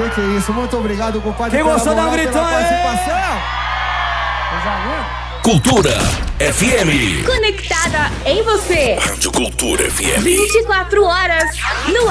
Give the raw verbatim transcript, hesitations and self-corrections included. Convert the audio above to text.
Oi, que isso. Muito obrigado, compadre. Quem gostou, dá um gritão aí. Participação. Cultura F M. Conectada em você. Rádio Cultura F M. vinte e quatro horas no